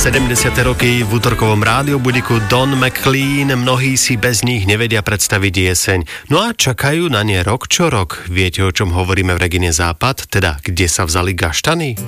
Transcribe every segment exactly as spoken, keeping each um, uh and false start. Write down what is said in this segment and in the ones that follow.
sedemdesiate roky v útorkovom rádiobudíku Don McLean, mnohí si bez nich nevedia predstaviť jeseň. No a čakajú na ne rok čo rok. Viete, o čom hovoríme v Regine Západ? Teda, kde sa vzali gaštany?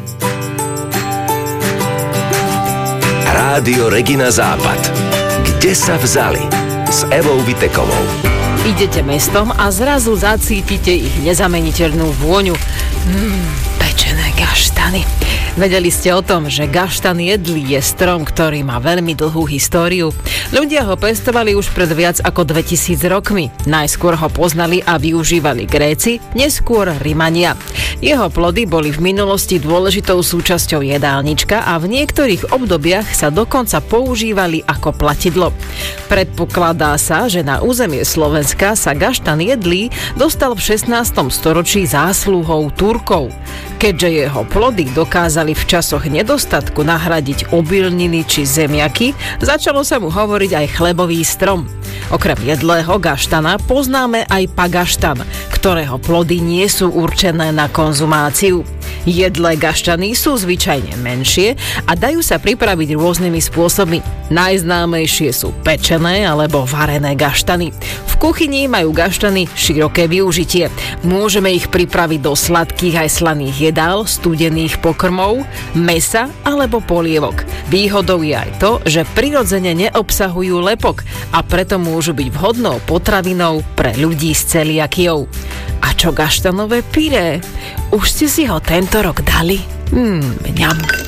Rádio Regina Západ. Kde sa vzali? S Evou Vitekovou. Idete mestom a zrazu zacítite ich nezameniteľnú vôňu. Mmm, pečené gaštany. Vedeli ste o tom, že gaštan jedlý je strom, ktorý má veľmi dlhú históriu? Ľudia ho pestovali už pred viac ako dvetisíc rokmi. Najskôr ho poznali a využívali Gréci, neskôr Rimania. Jeho plody boli v minulosti dôležitou súčasťou jedálnička a v niektorých obdobiach sa dokonca používali ako platidlo. Predpokladá sa, že na územie Slovenska sa gaštan jedlý dostal v šestnástom storočí zásluhou Turkov. Keďže jeho plody dokázali v časoch nedostatku nahradiť obilniny či zemiaky, začalo sa mu hovoriť aj chlebový strom. Okrem jedlého gaštana poznáme aj pagaštan, ktorého plody nie sú určené na konzumáciu. Jedlé gaštany sú zvyčajne menšie a dajú sa pripraviť rôznymi spôsobmi. Najznámejšie sú pečené alebo varené gaštany. V kuchyni majú gaštany široké využitie. Môžeme ich pripraviť do sladkých aj slaných jedál, studených pokrmov, mesa alebo polievok. Výhodou je aj to, že prirodzene neobsahujú lepok a preto môžu byť vhodnou potravinou pre ľudí s celiakiou. A čo gaštanové pyré? Už ste si ho tento rok dali? Mmm, mňam.